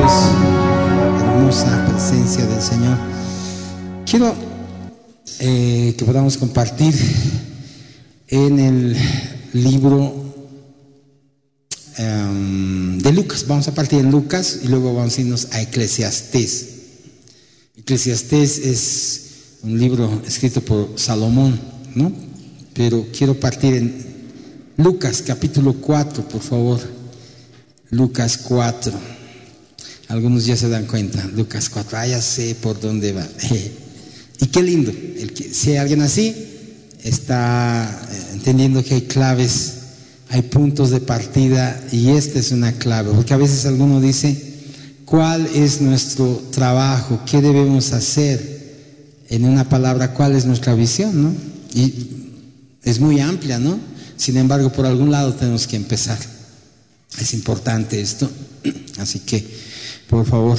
Dios, hermosa presencia del Señor. Quiero que podamos compartir en el libro de Lucas. Vamos a partir en Lucas y luego vamos a irnos a Eclesiastés. Eclesiastés es un libro escrito por Salomón, ¿no? Pero quiero partir en Lucas capítulo 4, por favor. Lucas 4. Algunos ya se dan cuenta. Lucas 4. Ya sé por dónde va. Y qué lindo. Si hay alguien así, está entendiendo que hay claves, hay puntos de partida, y esta es una clave. Porque a veces alguno dice, ¿cuál es nuestro trabajo? ¿Qué debemos hacer? En una palabra, ¿cuál es nuestra visión, no? Y es muy amplia, ¿no? Sin embargo, por algún lado tenemos que empezar. Es importante esto. Así que, por favor,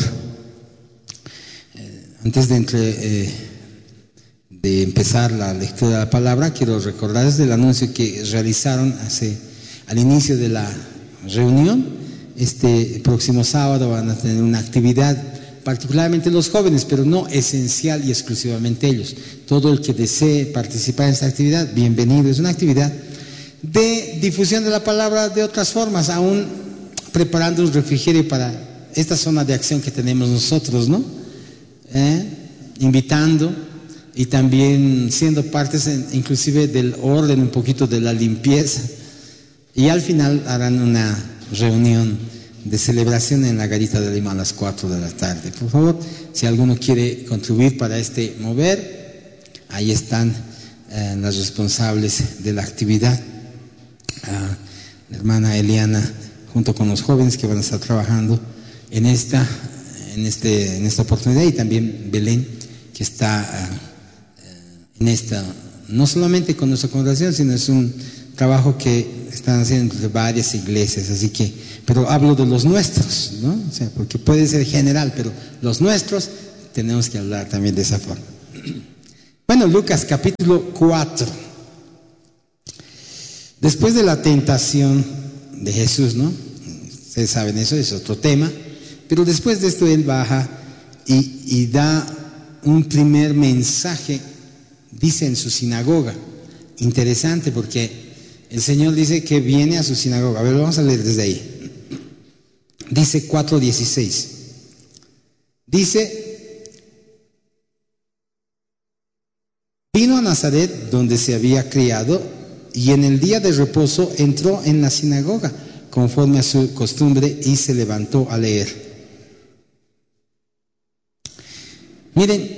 antes de empezar la lectura de la palabra, quiero recordarles del anuncio que realizaron al inicio de la reunión. Este próximo sábado van a tener una actividad, particularmente los jóvenes, pero no esencial y exclusivamente ellos. Todo el que desee participar en esta actividad, bienvenido. Es una actividad de difusión de la palabra de otras formas, aún preparando un refrigerio para esta zona de acción que tenemos nosotros, ¿no? Invitando y también siendo partes inclusive del orden, un poquito de la limpieza. Y al final harán una reunión de celebración en la Garita de Lima a las 4 de la tarde. Por favor, si alguno quiere contribuir para este mover, ahí están las responsables de la actividad. La hermana Eliana, junto con los jóvenes que van a estar trabajando en esta oportunidad, y también Belén, que está en esta, no solamente con nuestra congregación, sino es un trabajo que están haciendo entre varias iglesias. Así que, pero hablo de los nuestros, ¿no? O sea, porque puede ser general, pero los nuestros tenemos que hablar también de esa forma. Bueno, Lucas capítulo 4. Después de la tentación de Jesús, ¿no? Ustedes saben, eso es otro tema. Pero después de esto él baja y da un primer mensaje, dice en su sinagoga. Interesante, porque el Señor dice que viene a su sinagoga. A ver, vamos a leer desde ahí. Dice 4:16. Dice: vino a Nazaret, donde se había criado, y en el día de reposo entró en la sinagoga, conforme a su costumbre, y se levantó a leer. Miren,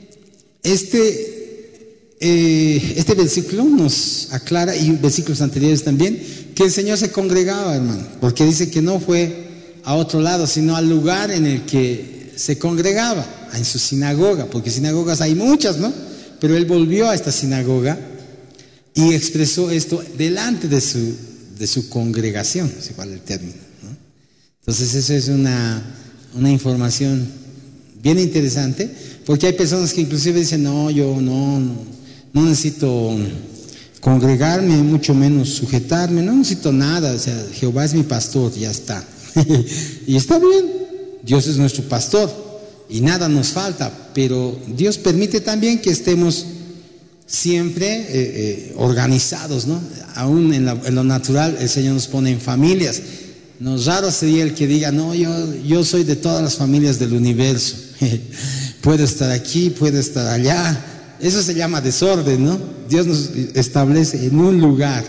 este versículo nos aclara, y versículos anteriores también, que el Señor se congregaba, hermano, porque dice que no fue a otro lado, sino al lugar en el que se congregaba, en su sinagoga, porque sinagogas hay muchas, ¿no? Pero él volvió a esta sinagoga y expresó esto delante de su congregación, si vale el término, ¿no? Entonces eso es una información bien interesante, porque hay personas que inclusive dicen, no, yo no necesito congregarme, mucho menos sujetarme, no necesito nada, o sea, Jehová es mi pastor, ya está. Y está bien, Dios es nuestro pastor y nada nos falta, pero Dios permite también que estemos siempre organizados, ¿no? Aún en lo natural el Señor nos pone en familias. No, raro sería el que diga, no, yo soy de todas las familias del universo. Puedo estar aquí, puedo estar allá. Eso se llama desorden, ¿no? Dios nos establece en un lugar.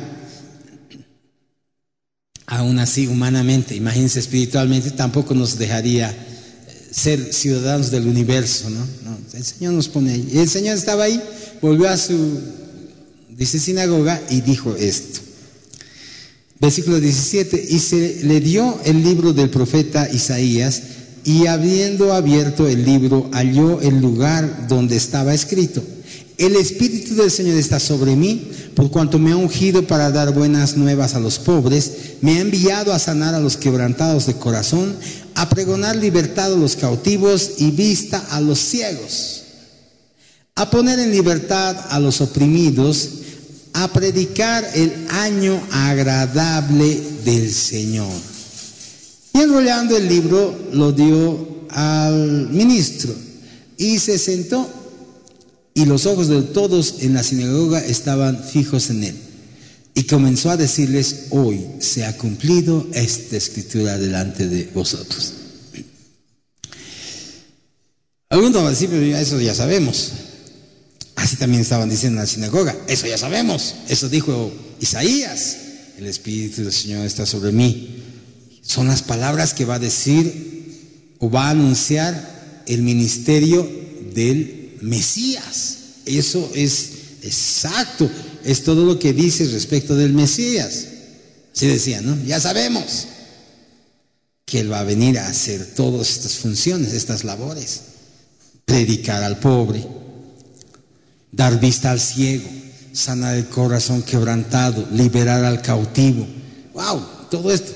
Aún así, humanamente, imagínense, espiritualmente, tampoco nos dejaría ser ciudadanos del universo, ¿no? El Señor nos pone ahí. Y el Señor estaba ahí, volvió a su, dice, sinagoga, y dijo esto. Versículo 17: y se le dio el libro del profeta Isaías, y habiendo abierto el libro, halló el lugar donde estaba escrito: el Espíritu del Señor está sobre mí, por cuanto me ha ungido para dar buenas nuevas a los pobres, me ha enviado a sanar a los quebrantados de corazón, a pregonar libertad a los cautivos y vista a los ciegos, a poner en libertad a los oprimidos, a predicar el año agradable del Señor. Y enrollando el libro lo dio al ministro y se sentó, y los ojos de todos en la sinagoga estaban fijos en él. Y comenzó a decirles: hoy se ha cumplido esta escritura delante de vosotros. Algunos van a decir: pero eso ya sabemos. Así también estaban diciendo en la sinagoga: eso ya sabemos. Eso dijo Isaías: el Espíritu del Señor está sobre mí. Son las palabras que va a decir o va a anunciar el ministerio del Mesías. Eso es exacto, es todo lo que dice respecto del Mesías. Así decía, ¿no? Ya sabemos que Él va a venir a hacer todas estas funciones, estas labores: predicar al pobre, dar vista al ciego, sanar el corazón quebrantado, liberar al cautivo. ¡Wow! Todo esto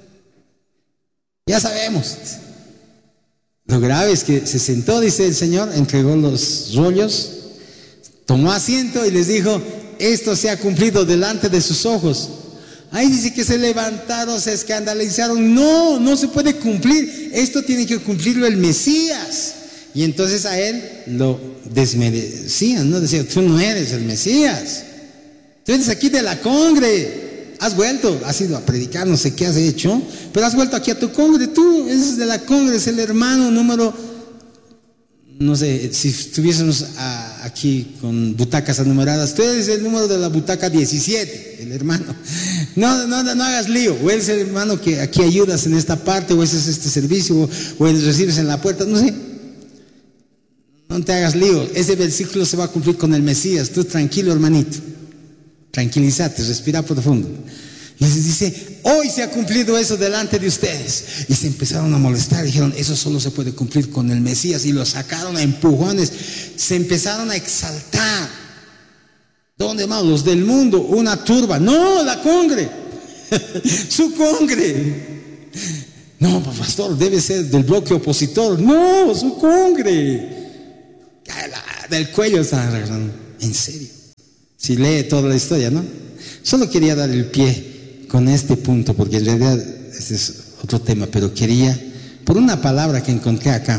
ya sabemos. Lo grave es que se sentó, dice el Señor, entregó los rollos, tomó asiento y les dijo: esto se ha cumplido delante de sus ojos. Ahí dice que se levantaron, se escandalizaron. No, no se puede cumplir. Esto tiene que cumplirlo el Mesías. Y entonces a él lo desmerecían, ¿no? Decían: tú no eres el Mesías. Tú eres aquí de la congre. Has vuelto, has ido a predicar, no sé qué has hecho, pero has vuelto aquí a tu congre. Tú eres de la congre, es el hermano número, no sé, si estuviésemos aquí con butacas enumeradas, tú eres el número de la butaca 17, el hermano. No hagas lío. O eres el hermano que aquí ayudas en esta parte, o ese es este servicio, o recibes en la puerta, no sé. No te hagas lío. Ese versículo se va a cumplir con el Mesías. Tú tranquilo, hermanito. Tranquilízate, respira profundo. Y les dice: hoy se ha cumplido eso delante de ustedes. Y se empezaron a molestar, dijeron: eso solo se puede cumplir con el Mesías. Y lo sacaron a empujones, se empezaron a exaltar. ¿Dónde, hermanos? Los del mundo, una turba. No, la congre. Su congre. No, pastor, debe ser del bloque opositor. No, su congre. Del cuello están agarrando. En serio. Si lee toda la historia, ¿no? Solo quería dar el pie con este punto, porque en realidad este es otro tema, pero quería, por una palabra que encontré acá,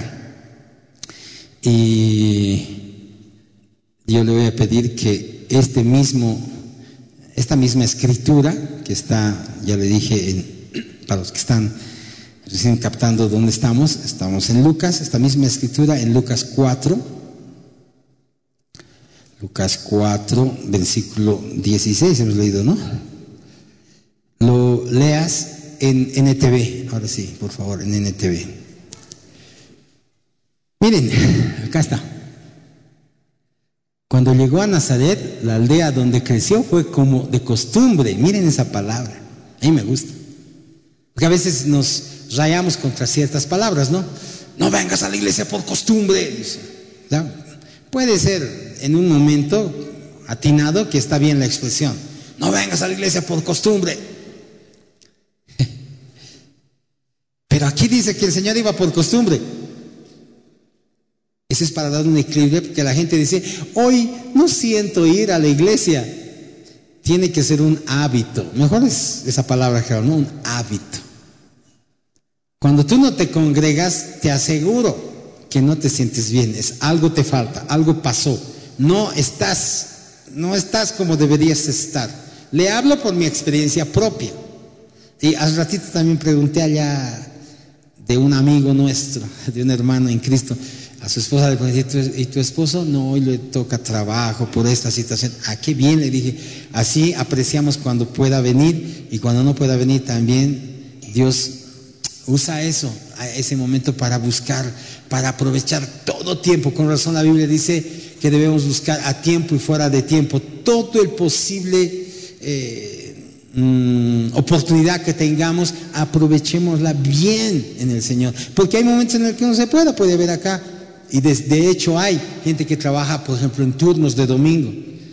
y yo le voy a pedir que esta misma escritura, que está, ya le dije, para los que están recién captando dónde estamos en Lucas, esta misma escritura en Lucas 4, versículo 16 hemos leído, ¿no? Lo leas en NTV, ahora sí, por favor, en NTV. Miren, acá está. Cuando llegó a Nazaret, la aldea donde creció, fue como de costumbre. Miren esa palabra, a mí me gusta. Porque a veces nos rayamos contra ciertas palabras, ¿no? No vengas a la iglesia por costumbre. ¿Ya? Puede ser en un momento atinado que está bien la expresión: no vengas a la iglesia por costumbre. Pero aquí dice que el Señor iba por costumbre. Eso es para dar un equilibrio, porque la gente dice: hoy no siento ir a la iglesia. Tiene que ser un hábito. Mejor es esa palabra, ¿no? Un hábito. Cuando tú no te congregas, te aseguro que no te sientes bien. Algo te falta, algo pasó. No estás como deberías estar. Le hablo por mi experiencia propia. Y hace ratito también pregunté allá de un amigo nuestro, de un hermano en Cristo, a su esposa le pregunté: ¿y tu esposo? No, hoy le toca trabajo por esta situación. ¿A qué bien? Le dije: así apreciamos cuando pueda venir, y cuando no pueda venir también Dios usa eso, a ese momento, para buscar, para aprovechar todo tiempo. Con razón la Biblia dice que debemos buscar a tiempo y fuera de tiempo todo el posible oportunidad que tengamos, aprovechémosla bien en el Señor, porque hay momentos en los que no se puede ver acá, y de hecho hay gente que trabaja, por ejemplo, en turnos de domingo.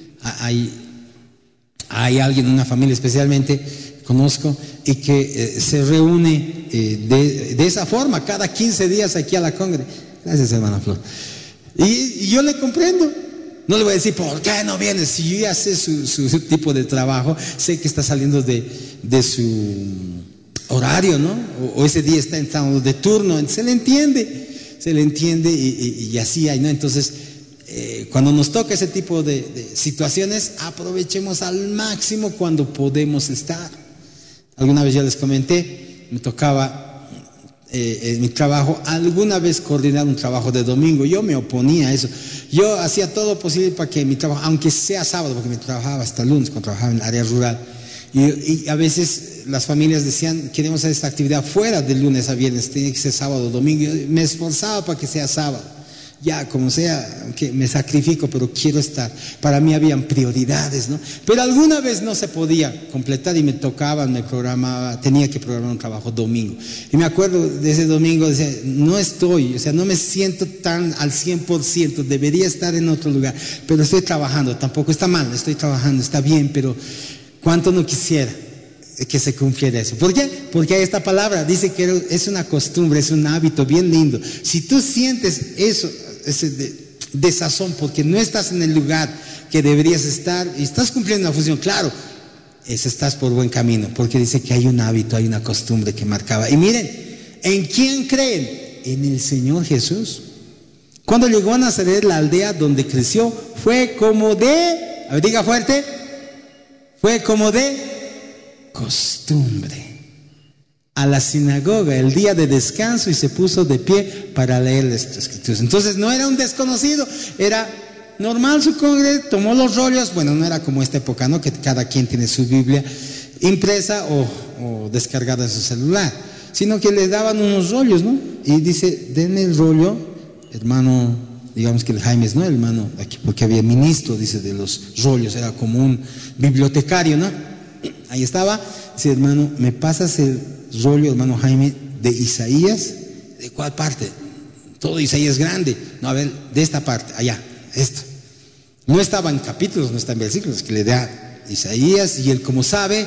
Hay alguien, una familia especialmente conozco, y que se reúne de esa forma cada 15 días aquí a la congre. Gracias, hermana Flor. Y yo le comprendo. No le voy a decir: ¿por qué no vienes? Si yo ya sé su tipo de trabajo, sé que está saliendo de su horario, ¿no? O ese día está entrando de turno, se le entiende y así hay, ¿no? Entonces, cuando nos toca ese tipo de situaciones, aprovechemos al máximo cuando podemos estar. Alguna vez ya les comenté, me tocaba en mi trabajo, alguna vez coordinar un trabajo de domingo. Yo me oponía a eso. Yo hacía todo posible para que mi trabajo, aunque sea sábado, porque me trabajaba hasta el lunes cuando trabajaba en el área rural, y a veces las familias decían, queremos hacer esta actividad fuera del lunes a viernes, tiene que ser sábado o domingo. Yo me esforzaba para que sea sábado. Ya, como sea, que me sacrifico, pero quiero estar. Para mí habían prioridades, ¿no? Pero alguna vez no se podía completar y me tocaba, me programaba, tenía que programar un trabajo domingo. Y me acuerdo de ese domingo, decía, no estoy, o sea, no me siento tan al 100%, debería estar en otro lugar, pero estoy trabajando, tampoco está mal, estoy trabajando, está bien, pero ¿cuánto no quisiera que se cumpliera eso? ¿Por qué? Porque hay esta palabra, dice que es una costumbre, es un hábito bien lindo. Si tú sientes eso, ese desazón porque no estás en el lugar que deberías estar y estás cumpliendo una función, claro, estás por buen camino, porque dice que hay un hábito, hay una costumbre que marcaba. Y miren, ¿en quién creen? En el Señor Jesús. Cuando llegó a Nazaret, la aldea donde creció, fue como de, a ver, diga fuerte, fue como de costumbre a la sinagoga el día de descanso y se puso de pie para leer las escrituras. Entonces no era un desconocido, era normal su congregación, tomó los rollos, bueno, no era como esta época, ¿no? Que cada quien tiene su Biblia impresa o descargada en su celular, sino que le daban unos rollos, ¿no? Y dice, denme el rollo, hermano, digamos que el Jaime, ¿no? El hermano, aquí, porque había ministro, dice, de los rollos, era como un bibliotecario, ¿no? Ahí estaba, dice, hermano, ¿me pasas el rollo, hermano Jaime, de Isaías? ¿De cuál parte? Todo Isaías grande. No, a ver, de esta parte, allá, esto. No estaba en capítulos, no está en versículos, que le da Isaías y él, como sabe,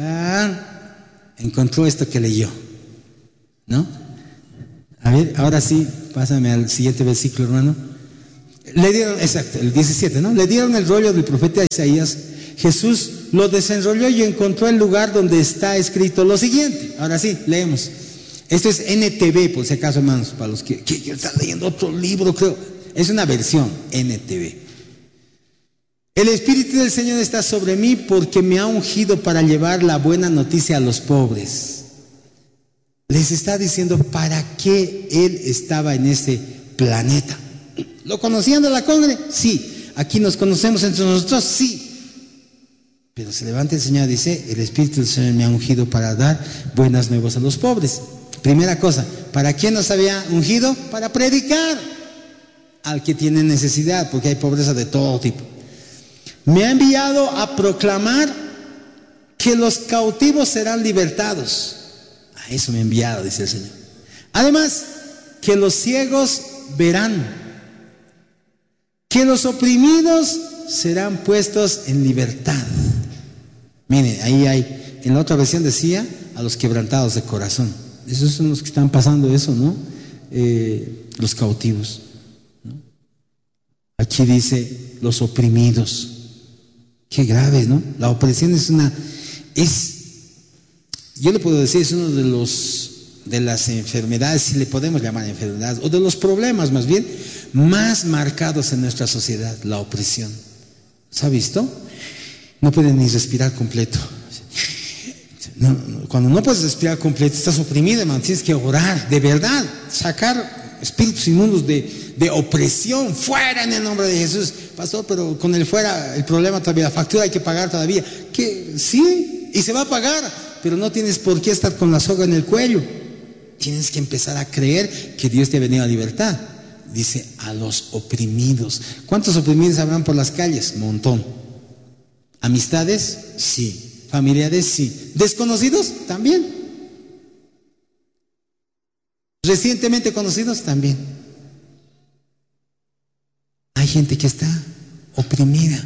encontró esto que leyó, ¿no? A ver, ahora sí, pásame al siguiente versículo, hermano. Le dieron, exacto, el 17, ¿no? Le dieron el rollo del profeta Isaías. Jesús lo desenrolló y encontró el lugar donde está escrito lo siguiente. Ahora sí, leemos. Esto es NTV, por si acaso, hermanos, para los que están leyendo otro libro, creo. Es una versión NTV. El Espíritu del Señor está sobre mí porque me ha ungido para llevar la buena noticia a los pobres. Les está diciendo para qué Él estaba en este planeta. ¿Lo conocían de la congre? Sí. ¿Aquí nos conocemos entre nosotros? Sí. Pero se levanta el Señor y dice, el Espíritu del Señor me ha ungido para dar buenas nuevas a los pobres. Primera cosa, ¿para quién nos había ungido? Para predicar al que tiene necesidad, porque hay pobreza de todo tipo. Me ha enviado a proclamar que los cautivos serán libertados. A eso me ha enviado, dice el Señor. Además, que los ciegos verán, que los oprimidos serán puestos en libertad. Mire, ahí hay, en la otra versión decía, a los quebrantados de corazón. Esos son los que están pasando eso, ¿no? Los cautivos, ¿no? Aquí dice, los oprimidos. Qué grave, ¿no? La opresión yo le puedo decir, es uno de las enfermedades, si le podemos llamar enfermedades, o de los problemas más bien, más marcados en nuestra sociedad, la opresión. ¿Se ha visto? No pueden ni respirar completo. Cuando no puedes respirar completo, estás oprimido, hermano. Tienes que orar, de verdad, sacar espíritus inmundos de opresión fuera en el nombre de Jesús. Pastor, pero con el fuera, el problema todavía, la factura hay que pagar todavía. Que sí, y se va a pagar, pero no tienes por qué estar con la soga en el cuello. Tienes que empezar a creer que Dios te ha venido a libertad. Dice, a los oprimidos. ¿Cuántos oprimidos habrán por las calles? Montón. ¿Amistades? Sí. ¿Familiares? Sí. ¿Desconocidos? También. ¿Recientemente conocidos? También. Hay gente que está oprimida.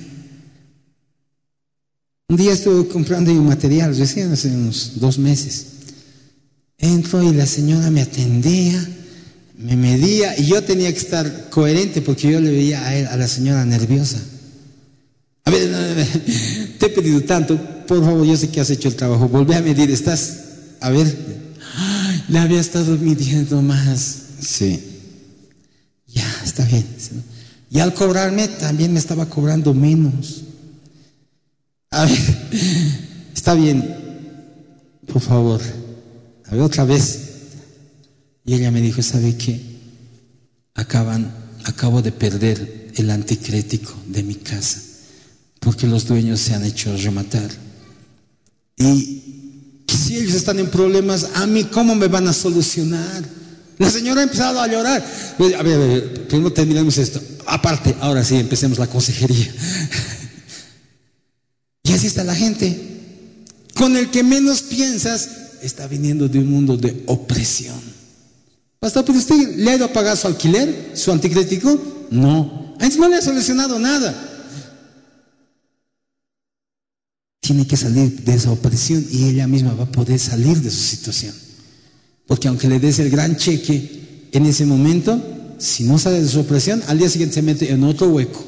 Un día estuve comprando un material, recién hace unos 2 meses. Entro y la señora me atendía, me medía y yo tenía que estar coherente porque yo le veía a la señora nerviosa. A ver, te he pedido tanto, por favor, yo sé que has hecho el trabajo, volvé a medir, estás A ver, le había estado midiendo más. Sí. Ya, está bien. Y al cobrarme, también me estaba cobrando menos. A ver, está bien. Por favor. A ver, otra vez. Y ella me dijo, ¿sabe qué? Acabo de perder el anticrético de mi casa, porque los dueños se han hecho rematar. Y si ellos están en problemas, a mí, ¿cómo me van a solucionar? La señora ha empezado a llorar. A ver, primero terminamos esto. Aparte, ahora sí, empecemos la consejería. Y así está la gente. Con el que menos piensas, está viniendo de un mundo de opresión. Pastor, ¿pero usted le ha ido a pagar su alquiler, su anticrético? No. Antes no le ha solucionado nada. Tiene que salir de esa opresión y ella misma va a poder salir de su situación. Porque aunque le des el gran cheque en ese momento, si no sale de su opresión, al día siguiente se mete en otro hueco.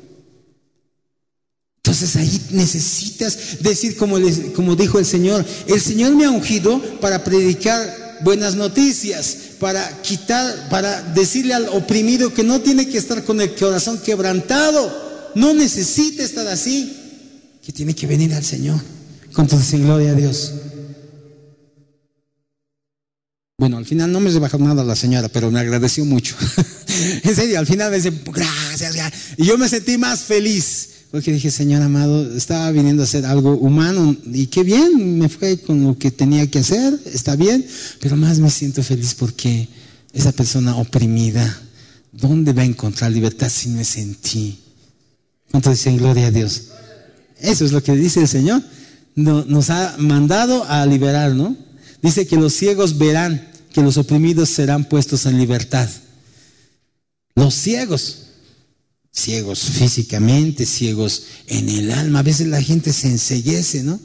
Entonces ahí necesitas decir como dijo el Señor me ha ungido para predicar buenas noticias, para decirle al oprimido que no tiene que estar con el corazón quebrantado, no necesita estar así, que tiene que venir al Señor. Con sin gloria a Dios. Bueno, al final no me rebajó nada la señora, pero me agradeció mucho. En serio, al final me dice, gracias. Y yo me sentí más feliz, porque dije, Señor amado, estaba viniendo a hacer algo humano, y qué bien, me fue con lo que tenía que hacer, está bien, pero más me siento feliz porque esa persona oprimida, ¿dónde va a encontrar libertad si no es en ti? ¿Cuánto dicen gloria a Dios? Eso es lo que dice el Señor. Nos ha mandado a liberar, ¿no? Dice que los ciegos verán, que los oprimidos serán puestos en libertad. Los ciegos físicamente, ciegos en el alma. A veces la gente se enceguece, ¿no?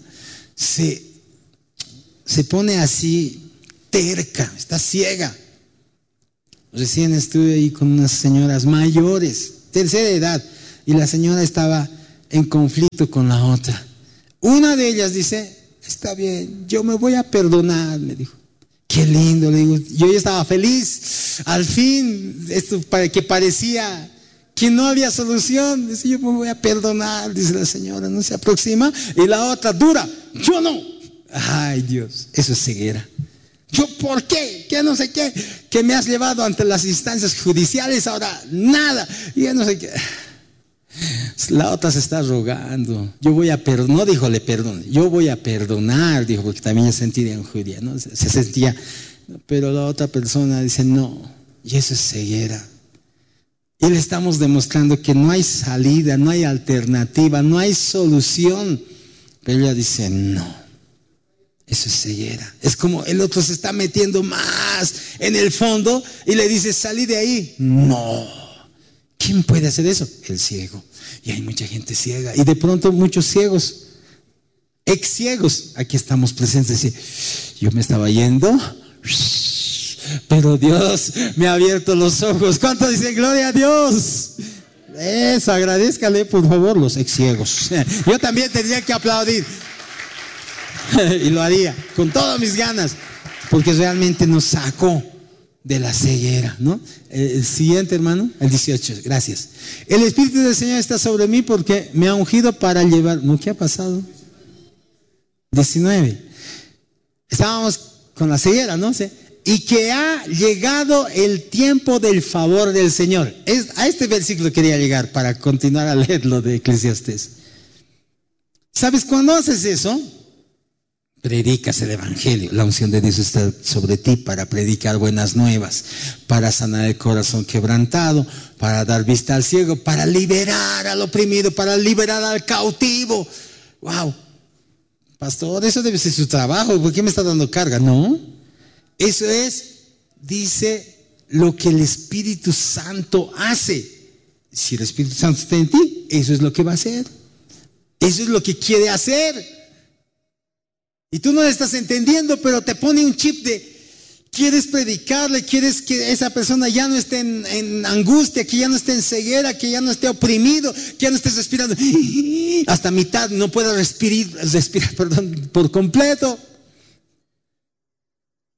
Se pone así terca, está ciega. Recién estuve ahí con unas señoras mayores, tercera edad, y la señora estaba en conflicto con la otra. Una de ellas dice, está bien, yo me voy a perdonar, me dijo. Qué lindo, le digo, yo ya estaba feliz, al fin, esto que parecía que no había solución, dice, yo me voy a perdonar, dice la señora, no se aproxima, y la otra dura, yo no. Ay Dios, eso es ceguera. Yo, ¿por qué? Que no sé qué, que me has llevado ante las instancias judiciales, ahora nada, y ya no sé qué. La otra se está rogando, yo voy a perdonar, no dijo le perdone, yo voy a perdonar, dijo, porque también se sentía injuria, ¿no? Se sentía, pero la otra persona dice no, y eso es ceguera. Y le estamos demostrando que no hay salida, no hay alternativa, no hay solución, pero ella dice no, eso es ceguera. Es como el otro se está metiendo más en el fondo y le dice salí de ahí, no. ¿Quién puede hacer eso? El ciego. Y hay mucha gente ciega. Y de pronto muchos ciegos, ex ciegos, aquí estamos presentes. Yo me estaba yendo, pero Dios me ha abierto los ojos. ¿Cuánto dicen gloria a Dios? Eso, agradézcale por favor los ex ciegos. Yo también tendría que aplaudir. Y lo haría con todas mis ganas, porque realmente nos sacó de la ceguera, ¿no? El siguiente, hermano, el 18, gracias. El Espíritu del Señor está sobre mí porque me ha ungido para llevar, ¿no? ¿Qué ha pasado? 19. Estábamos con la ceguera, ¿no? Y que ha llegado el tiempo del favor del Señor. A este versículo quería llegar para continuar a leer lo de Eclesiastés. ¿Sabes cuándo haces eso? Predicas el evangelio, la unción de Dios está sobre ti para predicar buenas nuevas, para sanar el corazón quebrantado, para dar vista al ciego, para liberar al oprimido, para liberar al cautivo. Wow, pastor, eso debe ser su trabajo, ¿por qué me está dando carga? No, eso es, dice, lo que el Espíritu Santo hace. Si el Espíritu Santo está en ti, eso es lo que va a hacer, eso es lo que quiere hacer. Y tú no lo estás entendiendo, pero te pone un chip de, quieres predicarle, quieres que esa persona ya no esté en angustia, que ya no esté en ceguera, que ya no esté oprimido, que ya no estés respirando hasta mitad, no pueda respirar, por completo.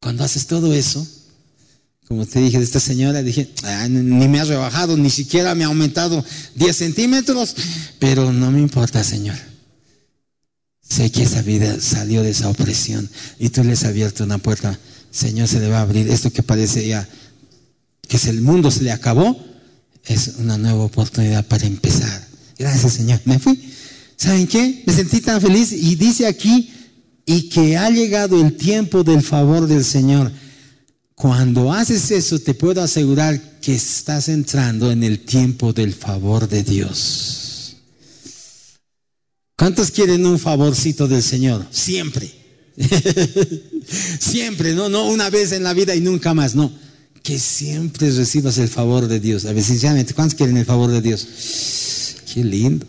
Cuando haces todo eso, como te dije de esta señora, dije, ni me has rebajado, ni siquiera me ha aumentado 10 centímetros, pero no me importa, Señor. Sé que esa vida salió de esa opresión y tú le has abierto una puerta. Señor, se le va a abrir esto que parece ya que el mundo se le acabó, es una nueva oportunidad para empezar. Gracias, Señor. Me fui. ¿Saben qué? Me sentí tan feliz y dice aquí, y que ha llegado el tiempo del favor del Señor. Cuando haces eso, te puedo asegurar que estás entrando en el tiempo del favor de Dios. ¿Cuántos quieren un favorcito del Señor? Siempre. Siempre, no una vez en la vida y nunca más, no. Que siempre recibas el favor de Dios. A ver, sinceramente, ¿cuántos quieren el favor de Dios? Qué lindo.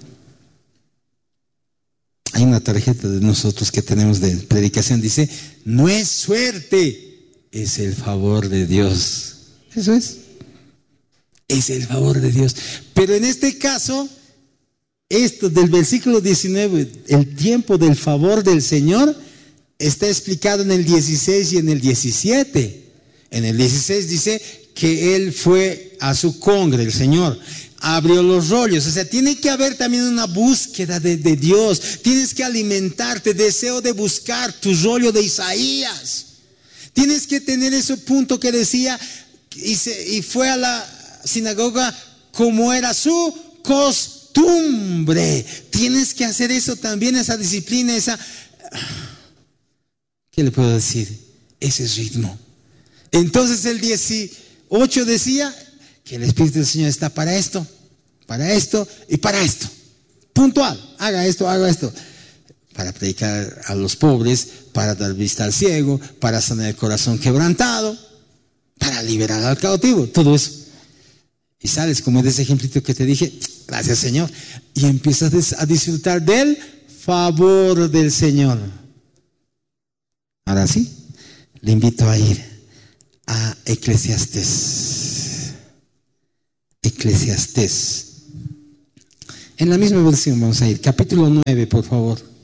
Hay una tarjeta de nosotros que tenemos de predicación, dice, no es suerte, es el favor de Dios. Eso es el favor de Dios. Pero en este caso, esto del versículo 19, el tiempo del favor del Señor, está explicado en el 16 y en el 17. En el 16 dice que Él fue a su congre, el Señor, abrió los rollos. O sea, tiene que haber también una búsqueda de Dios. Tienes que alimentarte, deseo de buscar tu rollo de Isaías. Tienes que tener ese punto que decía, y fue a la sinagoga como era su costumbre. Tienes que hacer eso también, esa disciplina, ¿qué le puedo decir? Ese ritmo. Entonces el 18 decía que el Espíritu del Señor está para esto y para esto. Puntual, haga esto. Para predicar a los pobres, para dar vista al ciego, para sanar el corazón quebrantado, para liberar al cautivo, todo eso. Y sales como de ese ejemplito que te dije, gracias Señor, y empiezas a disfrutar del favor del Señor. Ahora sí, le invito a ir a Eclesiastés. En la misma versión vamos a ir, capítulo 9, por favor.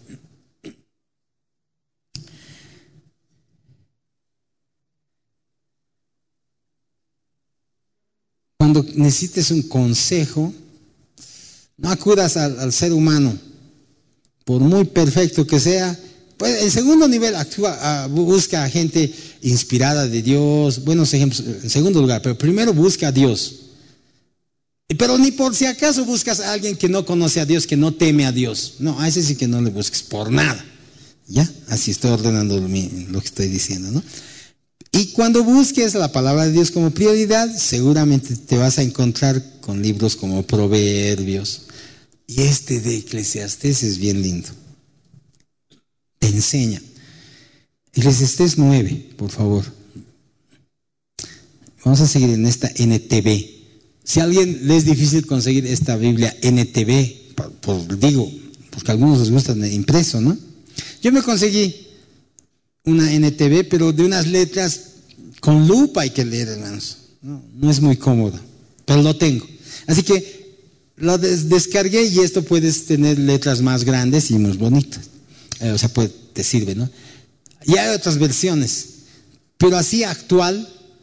Cuando necesites un consejo, no acudas al ser humano, por muy perfecto que sea. Pues en segundo nivel busca a gente inspirada de Dios, buenos ejemplos en segundo lugar, pero primero busca a Dios. Pero ni por si acaso buscas a alguien que no conoce a Dios, que no teme a Dios. No, a ese sí que no le busques por nada. ¿Ya? Así estoy ordenando lo que estoy diciendo, ¿no? Y cuando busques la palabra de Dios como prioridad, seguramente te vas a encontrar con libros como Proverbios. Y de Eclesiastés es bien lindo. Te enseña. Eclesiastés 9, por favor. Vamos a seguir en esta NTV. Si a alguien le es difícil conseguir esta Biblia NTV, porque a algunos les gusta impreso, ¿no? Yo me conseguí una NTV, pero de unas letras con lupa hay que leer, hermanos. No es muy cómodo, pero lo tengo. Así que lo descargué y esto puedes tener letras más grandes y más bonitas. Te sirve, ¿no? Y hay otras versiones, pero así actual,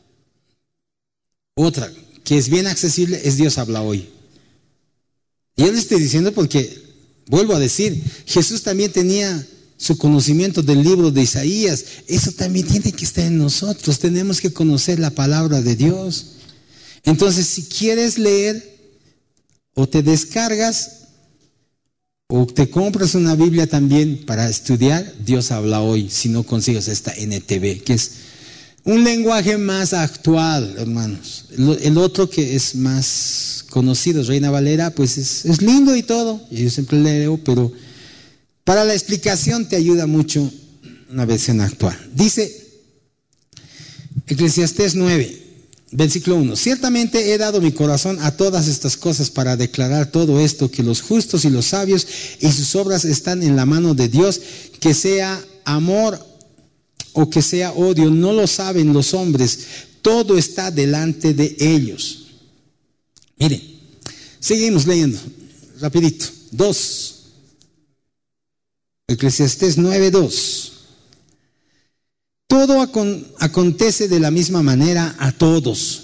otra que es bien accesible, es Dios habla hoy. Y yo le estoy diciendo porque, vuelvo a decir, Jesús también tenía su conocimiento del libro de Isaías. Eso también tiene que estar en nosotros. Tenemos que conocer la palabra de Dios. Entonces, si quieres leer, o te descargas, o te compras una Biblia también para estudiar, Dios habla hoy, si no consigues esta NTV, que es un lenguaje más actual, hermanos. El otro que es más conocido, Reina Valera, pues es lindo y todo, y yo siempre leo, pero para la explicación te ayuda mucho una versión actual. Dice Eclesiastés 9, versículo 1: ciertamente he dado mi corazón a todas estas cosas para declarar todo esto, que los justos y los sabios y sus obras están en la mano de Dios, que sea amor o que sea odio, no lo saben los hombres, todo está delante de ellos. Miren, seguimos leyendo, rapidito. 2, Eclesiastés 9:2. Todo acontece de la misma manera a todos.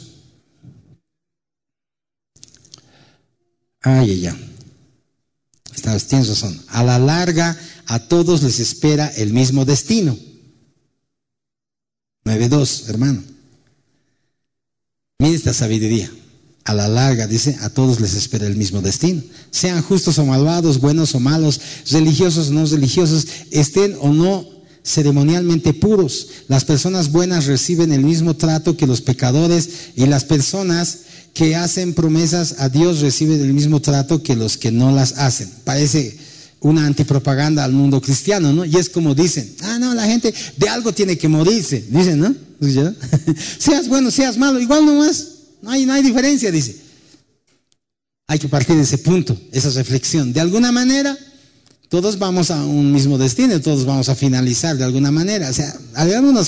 Ya. Tienes razón. A la larga, a todos les espera el mismo destino. 9:2, hermano. Mira esta sabiduría. A la larga, dice, a todos les espera el mismo destino. Sean justos o malvados, buenos o malos, religiosos o no religiosos, estén o no ceremonialmente puros. Las personas buenas reciben el mismo trato que los pecadores, y las personas que hacen promesas a Dios reciben el mismo trato que los que no las hacen. Parece una antipropaganda al mundo cristiano, ¿no? Y es como dicen, no, la gente de algo tiene que morirse, dicen, ¿no? Seas bueno, seas malo, igual nomás, no hay diferencia, dice. Hay que partir de ese punto, esa reflexión. De alguna manera, todos vamos a un mismo destino, todos vamos a finalizar de alguna manera. O sea, hay algunos